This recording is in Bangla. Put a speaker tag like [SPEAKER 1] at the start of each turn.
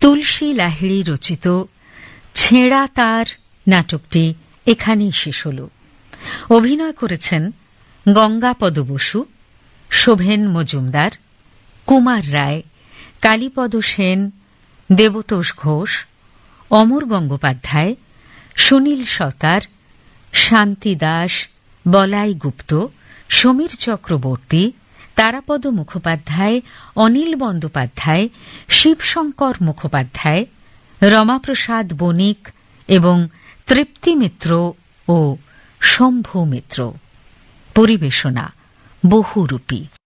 [SPEAKER 1] তুলসী লাহিড়ী রচিত ছেঁড়া তার নাটকটি এখানেই শেষ হল। অভিনয় করেছেন গঙ্গাপদ বসু, শোভেন মজুমদার, কুমার রায়, কালীপদ সেন, দেবতোষ ঘোষ, অমর গঙ্গোপাধ্যায়, সুনীল সরকার, শান্তি দাস, বলাই গুপ্ত, সমীর চক্রবর্তী, তারাপদ মুখোপাধ্যায়, অনিল বন্দ্যোপাধ্যায়, শিবশঙ্কর মুখোপাধ্যায়, রমাপ্রসাদ বণিক এবং তৃপ্তি মিত্র ও শম্ভু মিত্র। পরিবেশনা বহুরূপী।